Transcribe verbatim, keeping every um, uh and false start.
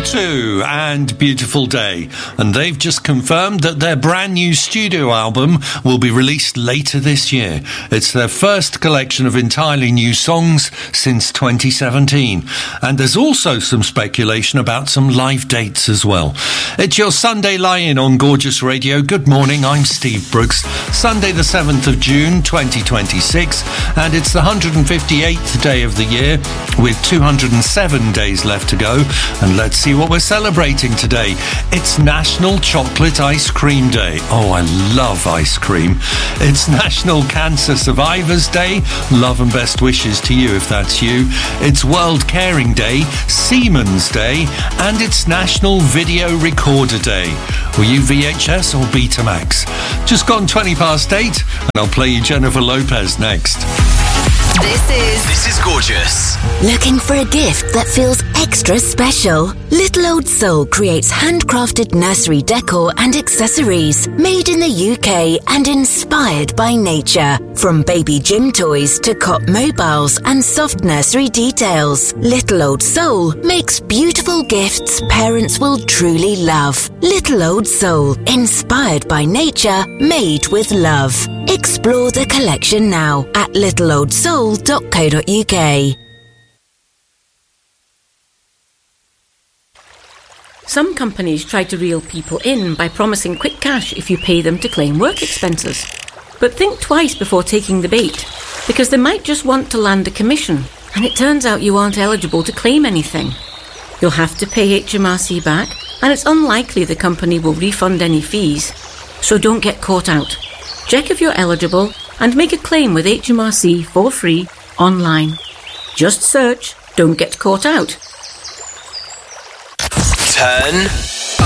U two and Beautiful Day, and they've just confirmed that their brand new studio album will be released later this year. It's their first collection of entirely new songs since twenty seventeen, and there's also some speculation about some live dates as well. It's your Sunday Lie-In on Gorgeous Radio. Good morning, I'm Steve Brooks. Sunday the seventh of June twenty twenty-six, and it's the one hundred fifty-eighth day of the year with two hundred seven days left to go. And let's see what we're celebrating today. It's National Chocolate Ice Cream Day. Oh, I love ice cream. It's National Cancer Survivors Day. Love and best wishes to you if that's you. It's World Caring Day, Seaman's Day, and it's National Video Recorder Day. Were you V H S or Betamax? Just gone twenty past eight, and I'll play you Jennifer Lopez next. This is... This is Gorgeous. Looking for a gift that feels extra special? Little Old Soul creates handcrafted nursery decor and accessories made in the U K and inspired by nature. From baby gym toys to cot mobiles and soft nursery details, Little Old Soul makes beautiful gifts parents will truly love. Little Old Soul, inspired by nature, made with love. Explore the collection now at little old soul dot co dot uk. Some companies try to reel people in by promising quick cash if you pay them to claim work expenses. But think twice before taking the bait, because they might just want to land a commission, and it turns out you aren't eligible to claim anything. You'll have to pay H M R C back, and it's unlikely the company will refund any fees. So don't get caught out. Check if you're eligible and make a claim with H M R C for free online. Just search "Don't Get Caught Out." Turn